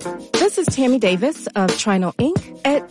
This is Tammy Davis of Trino Inc. at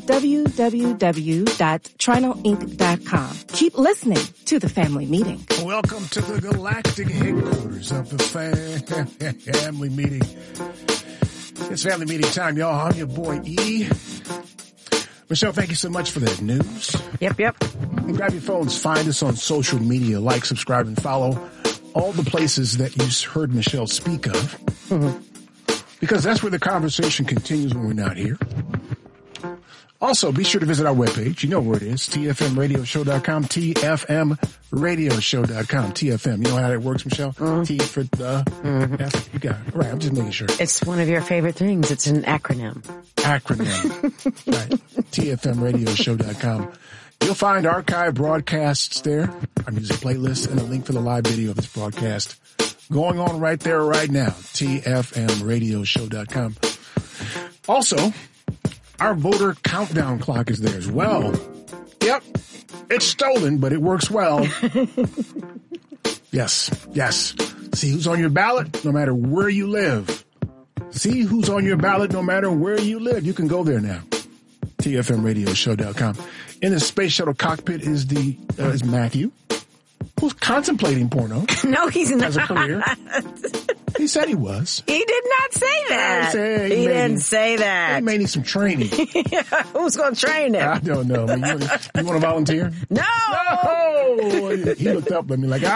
www.trinoinc.com. Keep listening to the family meeting. Welcome to the galactic headquarters of the family meeting. It's family meeting time, y'all. I'm your boy E. Michelle, thank you so much for that news. Yep. And grab your phones, find us on social media, like, subscribe, and follow all the places that you heard Michelle speak of. Mm-hmm. Because that's where the conversation continues when we're not here. Also, be sure to visit our webpage. You know where it is, tfmradioshow.com, tfmradioshow.com, TFM. You know how that works, Michelle? Mm-hmm. T for the F. You got it. All right, I'm just making sure. It's one of your favorite things. It's an acronym. Right. tfmradioshow.com. You'll find archive broadcasts there, our music playlist, and a link for the live video of this broadcast going on right there, right now, tfmradioshow.com. Also, our voter countdown clock is there as well. Yep, it's stolen, but it works well. Yes. See who's on your ballot, no matter where you live. See who's on your ballot, no matter where you live. You can go there now. tfmradioshow.com. In the space shuttle cockpit is Matthew, who's contemplating porno. No, he's not. As a career. He said he was. He did not say that. He didn't say that. He may need some training. Who's going to train him? I don't know. You want to volunteer? No! He looked up at me like,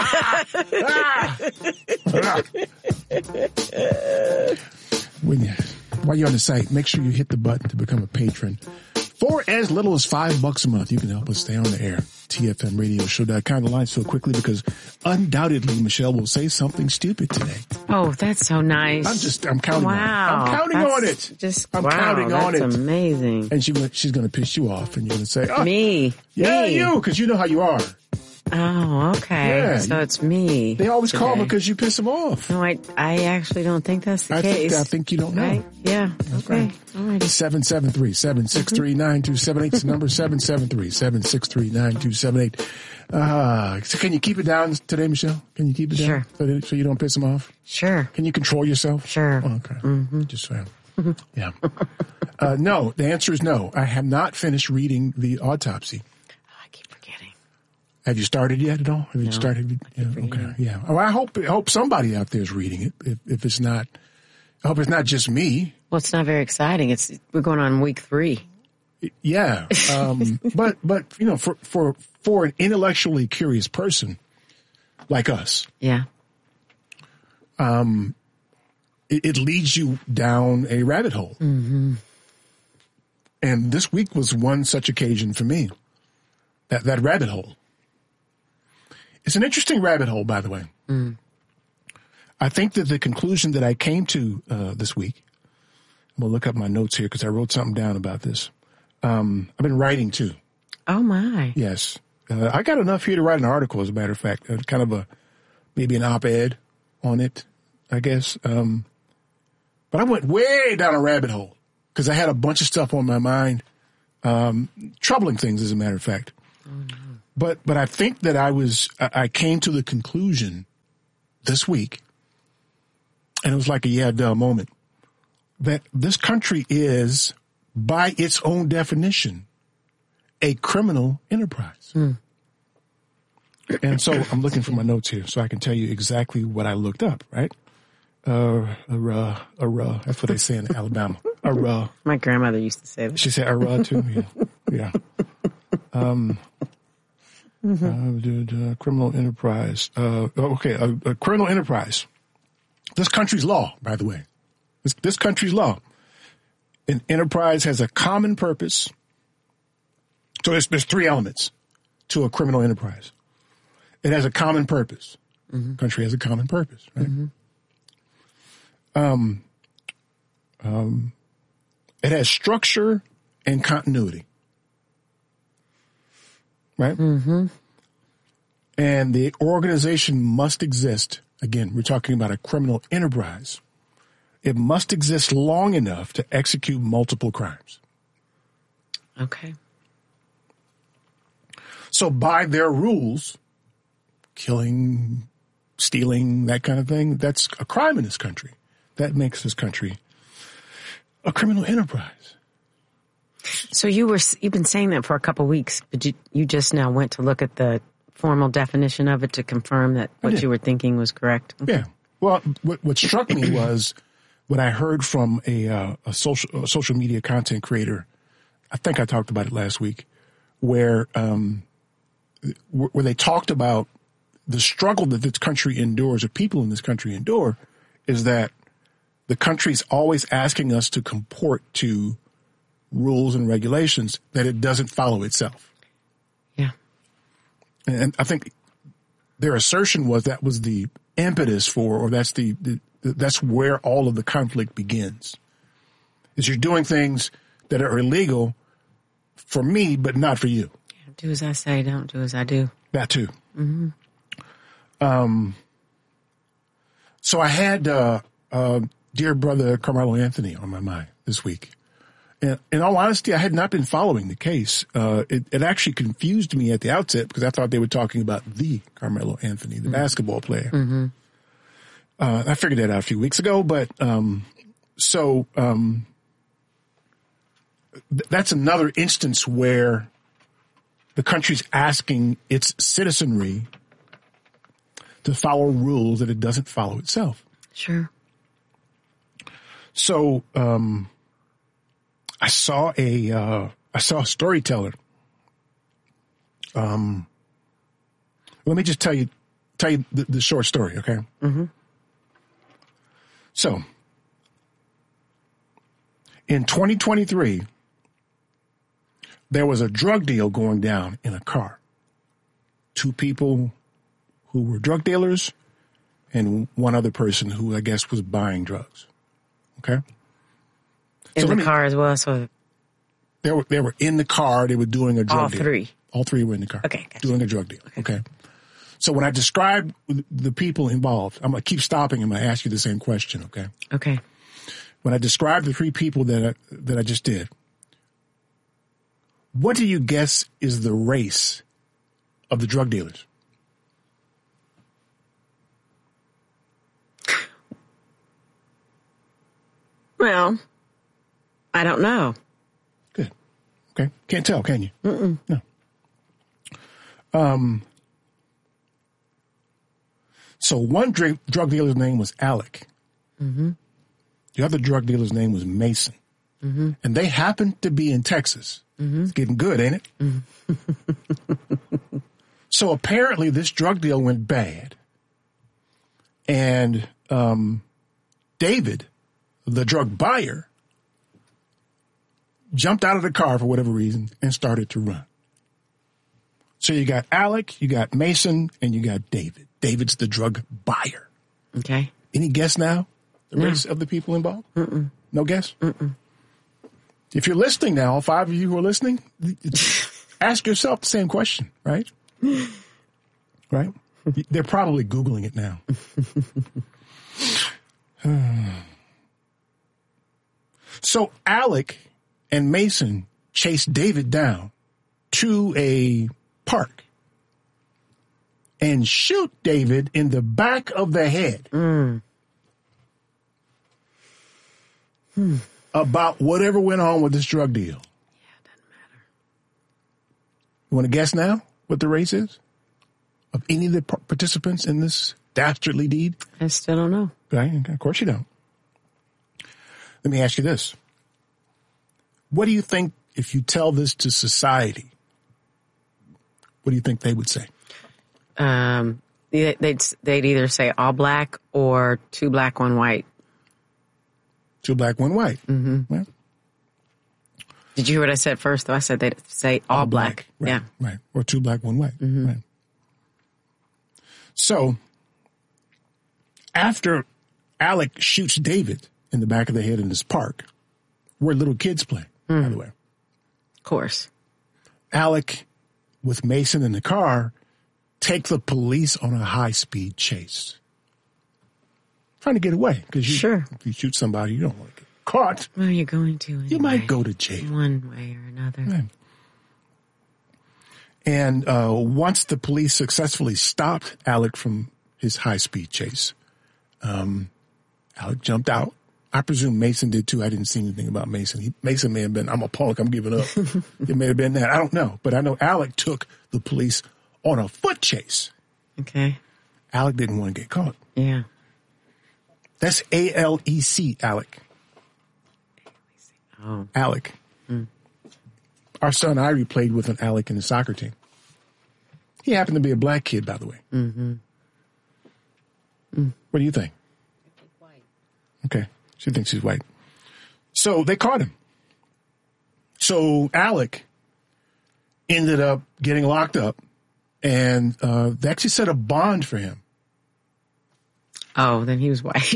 While you're on the site, make sure you hit the button to become a patron. For as little as $5 a month, you can help us stay on the air. TFMRadioshow.com. The line's so quickly because undoubtedly Michelle will say something stupid today. Oh, that's so nice. I'm counting on it. I'm counting on it. Counting on it. That's amazing. And she's going to piss you off and you're going to say, me. Yeah, you, because you know how you are. Oh, okay. Yeah, so it's me. They always call because you piss them off. No, I actually don't think that's the case. I think you don't know. Right? Yeah. That's okay. Right. All right. 773-763-9278. It's the number 773-763-9278. So can you keep it down today, Michelle? Can you keep it down? Sure. So you don't piss them off? Sure. Can you control yourself? Sure. Oh, okay. Mm-hmm. Just saying. Yeah. No, the answer is no. I have not finished reading the autopsy. Have you started yet at all? Have you started? Yeah, okay. Yeah. Oh, I hope somebody out there is reading it. If it's not, I hope it's not just me. Well, it's not very exciting. We're going on week 3. Yeah. But you know, for an intellectually curious person like us. Yeah. It leads you down a rabbit hole. Mm-hmm. And this week was one such occasion for me. That rabbit hole. It's an interesting rabbit hole, by the way. Mm. I think that the conclusion that I came to this week, I'm going to look up my notes here because I wrote something down about this. I've been writing too. Oh, my. Yes. I got enough here to write an article, as a matter of fact, kind of maybe an op-ed on it, I guess. But I went way down a rabbit hole because I had a bunch of stuff on my mind, troubling things, as a matter of fact. Mm-hmm. But I think that I came to the conclusion this week, and it was like a duh moment, that this country is, by its own definition, a criminal enterprise. Mm. And so I'm looking for my notes here so I can tell you exactly what I looked up, right? That's what they say in Alabama. My grandmother used to say that. She said too? Yeah. Criminal enterprise. A criminal enterprise. This country's law, by the way. This country's law. An enterprise has a common purpose. So there's 3 elements to a criminal enterprise. It has a common purpose. Mm-hmm. Country has a common purpose, right? Mm-hmm. It has structure and continuity. Right? Mm-hmm. And the organization must exist. Again, we're talking about a criminal enterprise. It must exist long enough to execute multiple crimes. Okay. So by their rules, killing, stealing, that kind of thing, that's a crime in this country. That makes this country a criminal enterprise. So you've been saying that for a couple of weeks, but you just now went to look at the formal definition of it to confirm that what you were thinking was correct. Okay. Yeah. Well, what struck me was what I heard from a social media content creator. I think I talked about it last week, where they talked about the struggle that this country endures, or people in this country endure, is that the country's always asking us to comport to rules and regulations that it doesn't follow itself. Yeah. And I think their assertion was that was the impetus for, or that's where all of the conflict begins. Is you're doing things that are illegal for me, but not for you. Yeah, do as I say, don't do as I do. That too. Mm-hmm. So I had dear brother Carmelo Anthony on my mind this week. And in all honesty, I had not been following the case. It actually confused me at the outset because I thought they were talking about the Carmelo Anthony, the basketball player. Mm-hmm. I figured that out a few weeks ago, but that's another instance where the country's asking its citizenry to follow rules that it doesn't follow itself. Sure. So I saw a storyteller. Let me just tell you the short story, okay? Mm-hmm. So in 2023, there was a drug deal going down in a car. Two people who were drug dealers and one other person who I guess was buying drugs. Okay? In the car as well, so they were in the car, they were doing a drug deal. all three. All three were in the car. Okay, gotcha. Doing a drug deal. Okay. So when I describe the people involved, I'm going to keep stopping and I'm going to ask you the same question, okay? Okay. When I describe the three people that I just did, what do you guess is the race of the drug dealers? Well, I don't know. Good. Okay. Can't tell, can you? Mm-mm. No. So one drug dealer's name was Alec. Mm-hmm. The other drug dealer's name was Mason. Mm-hmm. And they happened to be in Texas. Mm-hmm. It's getting good, ain't it? Mm-hmm. So apparently this drug deal went bad. And David, the drug buyer, jumped out of the car for whatever reason and started to run. So you got Alec, you got Mason, and you got David. David's the drug buyer. Okay. Any guess now? The race of the people involved? Mm-mm. No guess? Mm-mm. If you're listening now, all five of you who are listening, ask yourself the same question, right? Right? They're probably Googling it now. So Alec and Mason chased David down to a park and shoot David in the back of the head about whatever went on with this drug deal. Yeah, it doesn't matter. You want to guess now what the race is of any of the participants in this dastardly deed? I still don't know. Right? Of course you don't. Let me ask you this. What do you think if you tell this to society? What do you think they would say? They'd either say all black or two black, one white. Two black, one white. Mm-hmm. Well, did you hear what I said first, though? I said they'd say all black. Right, yeah. Right. Or two black, one white. Mm-hmm. Right. So, after Alec shoots David in the back of the head in this park, where little kids play, by the way. Of course. Alec, with Mason in the car, take the police on a high-speed chase. Trying to get away. Because Sure. If you shoot somebody, you don't want to get caught. Well, you're going to anyway. You might go to jail. One way or another. Right. And once the police successfully stopped Alec from his high-speed chase, Alec jumped out I presume Mason did too. I didn't see anything about Mason. Mason may have been, I'm a punk, I'm giving up. It may have been that. I don't know. But I know Alec took the police on a foot chase. Okay. Alec didn't want to get caught. Yeah. That's ALEC, Alec. Oh. Alec. Our son Irie played with an Alec in the soccer team. He happened to be a black kid, by the way. What do you think? Okay. She thinks he's white. So they caught him. So Alec ended up getting locked up, and they actually set a bond for him. Oh, then he was white.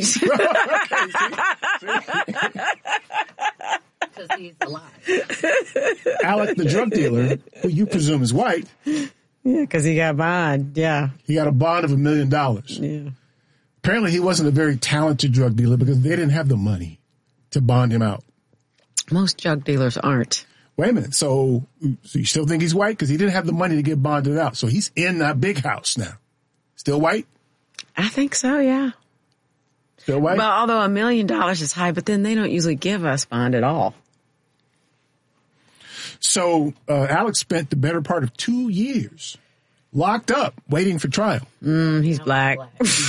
Because he's alive. Alec, the drug dealer, who you presume is white. Yeah, because he got bond. Yeah. He got a bond of $1 million. Yeah. Apparently he wasn't a very talented drug dealer because they didn't have the money to bond him out. Most drug dealers aren't. Wait a minute. So you still think he's white? Because he didn't have the money to get bonded out. So he's in that big house now. Still white? I think so, yeah. Still white? Well, although $1 million is high, but then they don't usually give us bond at all. So Alex spent the better part of 2 years locked up waiting for trial. He's black.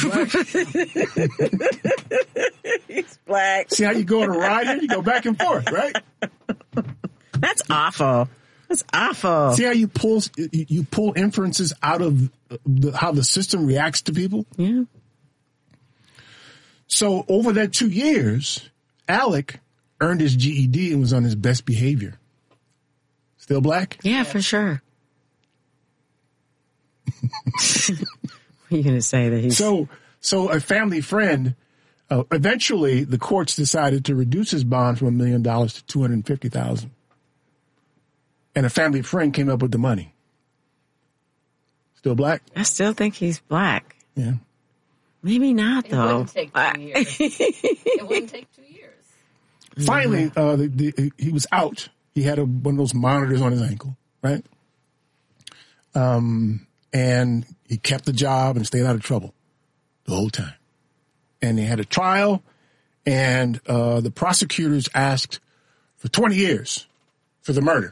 He's black. See how you go on a ride here? You go back and forth, right? That's awful. That's awful. See how you pull inferences out of how the system reacts to people? Yeah. So over that 2 years, Alec earned his GED and was on his best behavior. Still black? Yeah, for sure. What are you going to say that he's... So a family friend, eventually the courts decided to reduce his bond from $1 million to $250,000. And a family friend came up with the money. Still black? I still think he's black. Yeah. Maybe not, It though. wouldn't take 2 years. It wouldn't take 2 years. Finally, he was out. He had one of those monitors on his ankle, right? And he kept the job and stayed out of trouble the whole time. And they had a trial, and the prosecutors asked for 20 years for the murder.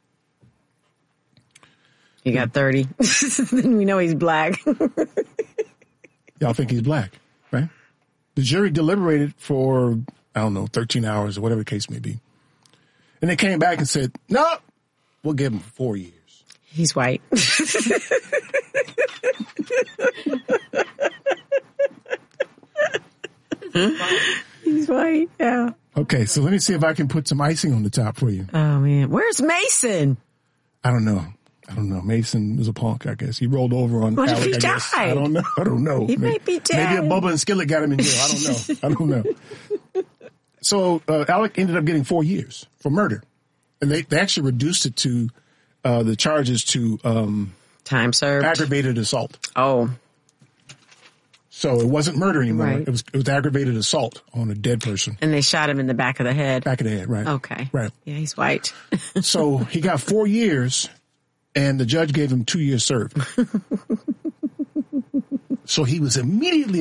He got 30. Then we know he's black. Y'all think he's black, right? The jury deliberated for, 13 hours or whatever the case may be. And they came back and said, no, we'll give him 4 years. He's white. He's white, yeah. Okay, so let me see if I can put some icing on the top for you. Oh, man. Where's Mason? I don't know. Mason was a punk, I guess. He rolled over on What Alec, if he I guess. died? I don't know. He may be dead. Maybe a Bubba and Skillet got him in jail. I don't know. So Alec ended up getting 4 years for murder. And they actually reduced it to the charges to Time served. aggravated assault. Oh. So it wasn't murder anymore. Right. It was aggravated assault on a dead person. And they shot him in the back of the head. Back of the head, right. Okay. Right. Yeah, he's white. So he got 4 years, and the judge gave him 2 years served. So he was immediately